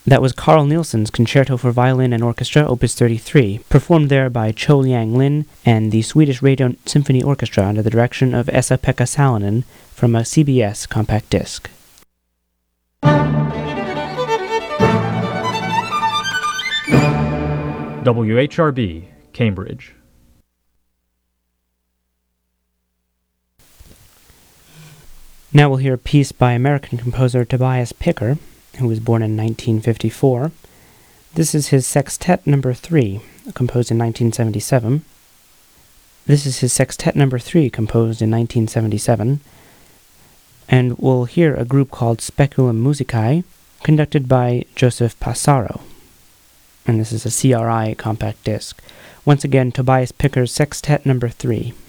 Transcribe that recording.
That was Carl Nielsen's Concerto for Violin and Orchestra, Opus 33, performed there by Cho Liang Lin and the Swedish Radio Symphony Orchestra under the direction of Esa-Pekka Salonen from a CBS compact disc. WHRB, Cambridge. Now we'll hear a piece by American composer Tobias Picker, who was born in 1954. This is his Sextet No. 3, composed in 1977. And we'll hear a group called Speculum Musicae, conducted by Joseph Passaro. And this is a CRI compact disc. Once again, Tobias Picker's Sextet No. 3.